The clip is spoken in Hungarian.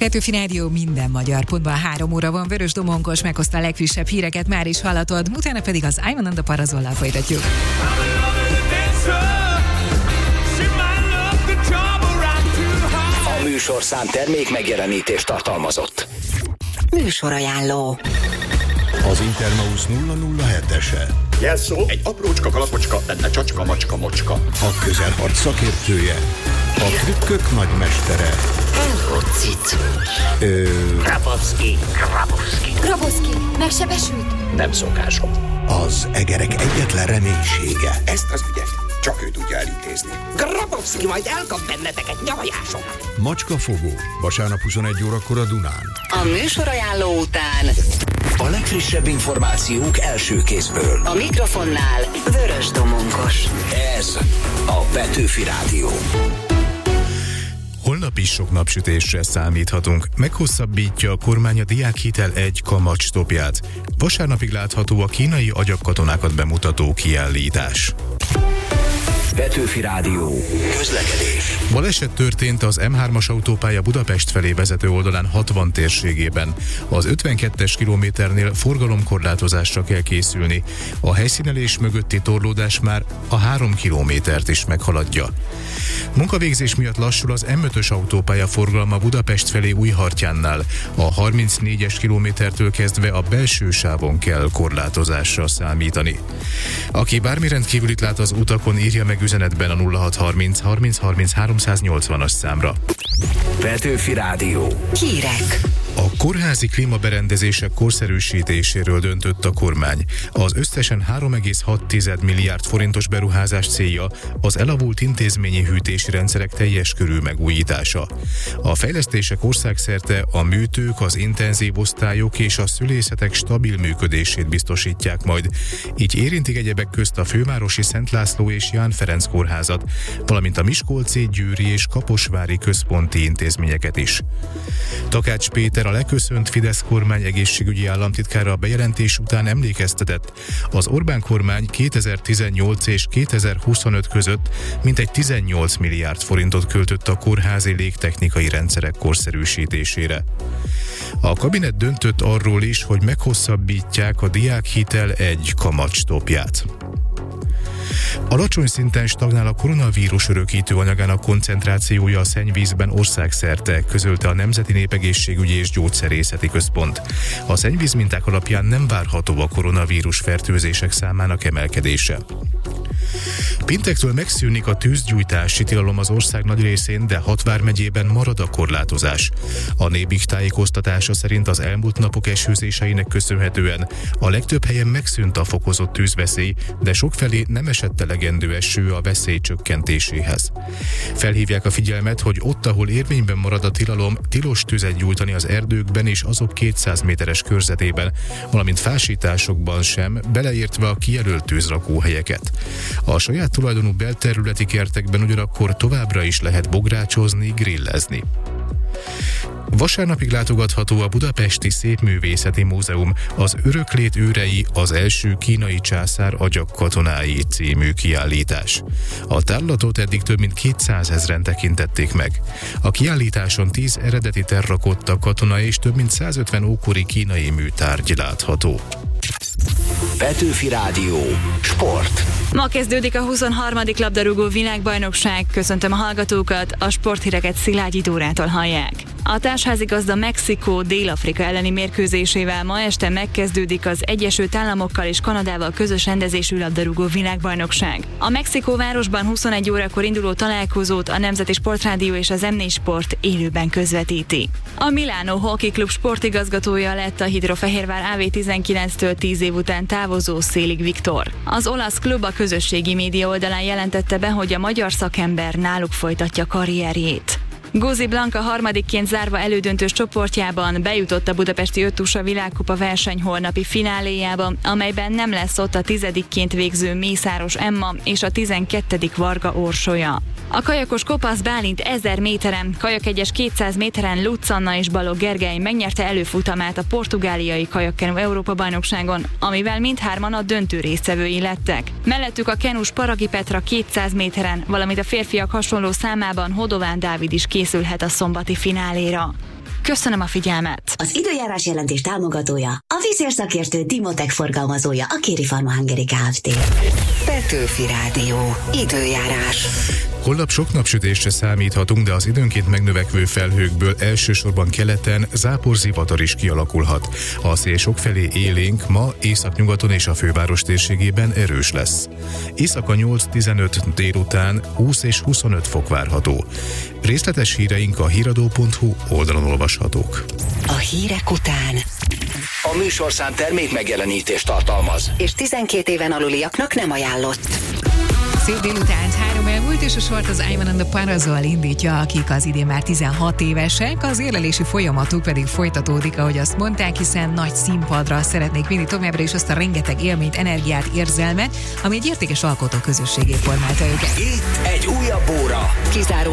Petőfi Rádió minden magyar pontban 3 óra van. Vörös Domonkos meghozta a legfrissebb híreket, már is hallatod, utána pedig az I'm on the Parazollal folytatjuk. A műsorszám termék megjelenítést tartalmazott. Műsorajánló. Az Intermaus 007-ese. Jelszó, egy aprócska kalapocska, benne csacska, macska, mocska. A közelharc szakértője. A trükkök nagymestere. Grabowski, megsebesült? Nem szokásom. Az egerek egyetlen reménysége. Ezt az ügyet csak ő tudja elintézni. Grabowski majd elkap benneteket nyavajásokat. Macskafogó. Vasárnap 21 órakor a Dunán. A műsorajánló után A legfrissebb információk első kézből. a mikrofonnál Vörös Domonkos. Ez a Petőfi Rádió. Holnap is sok napsütésre számíthatunk. Meghosszabbítja a kormány a Diákhitel 1 kamatstopját. Vasárnapig látható a kínai agyakkatonákat bemutató kiállítás. Petőfi Rádió. Közlekedés. Baleset történt az M3-as autópálya Budapest felé vezető oldalán 60 térségében. Az 52-es kilométernél forgalomkorlátozásra kell készülni. A helyszínelés mögötti torlódás már a 3 kilométert is meghaladja. Munkavégzés miatt lassul az M5-ös autópálya forgalma Budapest felé Újhartyánnál. A 34-es kilométertől kezdve a belső sávon kell korlátozásra számítani. Aki bármi rendkívülit lát az utakon, írja meg üzenetben a 0630 30 30 380-as számra. Petőfi Rádió. Hírek. A kórházi klímaberendezések korszerűsítéséről döntött a kormány. Az összesen 3,6 milliárd forintos beruházás célja az elavult intézményi hűtési rendszerek teljes körű megújítása. A fejlesztések országszerte a műtők, az intenzív osztályok és a szülészetek stabil működését biztosítják majd. Így érintik egyebek közt a fővárosi Szent László és Ján Ferenc kórházat, valamint a miskolci, győri és kaposvári központi intézményeket is. Takács Péter, a leköszönt Fidesz kormány egészségügyi államtitkára a bejelentés után emlékeztetett, az Orbán kormány 2018 és 2025 között mintegy 18 milliárd forintot költött a kórházi légtechnikai rendszerek korszerűsítésére. A kabinet döntött arról is, hogy meghosszabbítják a Diákhitel 1 kamatstopját. Alacsony szinten stagnál a koronavírus örökítő anyagának koncentrációja a szennyvízben országszerte, közölte a Nemzeti Népegészségügyi és Gyógyszerészeti Központ. A szennyvízminták alapján nem várható a koronavírus fertőzések számának emelkedése. Péntektől megszűnik a tűzgyújtási tilalom az ország nagy részén, de 6 vármegyében marad a korlátozás. A Nébik tájékoztatása szerint az elmúlt napok esőzéseinek köszönhetően a legtöbb helyen megszűnt a fokozott tűzveszély, de sokfelé nem esett elegendő eső a veszély csökkentéséhez. Felhívják a figyelmet, hogy ott, ahol érvényben marad a tilalom, tilos tüzet gyújtani az erdőkben és azok 200 méteres körzetében, valamint fásításokban sem, beleértve a kijelölt tűzrakóhelyeket. A saját tulajdonú belterületi kertekben ugyanakkor továbbra is lehet bográcsozni, grillezni. Vasárnapig látogatható a Budapesti Szépművészeti Múzeum, az Öröklét őrei, az első kínai császár agyakkatonái című kiállítás. A tárlatot eddig több mint 200 000-en tekintették meg. A kiállításon 10 eredeti terrakotta katona és több mint 150 ókori kínai műtárgy látható. Petőfi Rádió. Sport. Ma kezdődik a 23. labdarúgó világbajnokság. Köszöntöm a hallgatókat, a sporthíreket Szilágyi Dórától hallják. A társházigazda Mexikó Dél-Afrika elleni mérkőzésével ma este megkezdődik az Egyesült Államokkal és Kanadával közös rendezésű labdarúgó világbajnokság. A Mexikóvárosban 21 órakor induló találkozót a Nemzeti Sportrádió és az M4 Sport élőben közvetíti. A Milano Hockey Club sportigazgatója lett a Hidrofehérvár AV19-től 10 év után távozó Szélig Viktor. Az olasz klub a közösségi média oldalán jelentette be, hogy a magyar szakember náluk folytatja karrierjét. Gózi Blanka harmadikként zárva elődöntős csoportjában bejutott a budapesti öttusa világkupa verseny holnapi fináléjába, amelyben nem lesz ott a 10-ként végző Mészáros Emma és a 12. Varga Orsolya. A kajakos Kopasz Bálint 1000 méteren, kajakegyes 200 méteren Lutz Anna és Balogh Gergely megnyerte előfutamát a portugáliai kajakkenu Európa-bajnokságon, amivel mindhárman a döntő résztvevői lettek. Mellettük a kenus Paragi Petra 200 méteren, valamint a férfiak hasonló számában Hodován Dávid is készülhet a szombati fináléra. Köszönöm a figyelmet! Az időjárás jelentés támogatója, a vízérszakértő Dimotech forgalmazója, a Kéri Pharma Hungary Kft. Petőfi Rádió. Időjárás. Holnap sok napsütésre számíthatunk, de az időnként megnövekvő felhőkből elsősorban keleten záporzivatar is kialakulhat. A szél sokfelé élénk, ma északnyugaton és a főváros térségében erős lesz. Éjszaka 8-15, délután 20 és 25 fok várható. Részletes híreink a híradó.hu oldalon olvashatók. A hírek után A műsorszám termék megjelenítést tartalmaz. és 12 éven aluliaknak nem ajánlott. Szép délutánt, 3 elmúlt, és a sort az Ivan and the Parazol indítja, akik az idén már 16 évesek, az érlelési folyamatuk pedig folytatódik, ahogy azt mondták, hiszen nagy színpadra szeretnék vinni továbbra is azt a rengeteg élményt, energiát, érzelmet, ami egy értékes alkotó közösségé formálta őket. Itt egy újabb óra. Kizárólag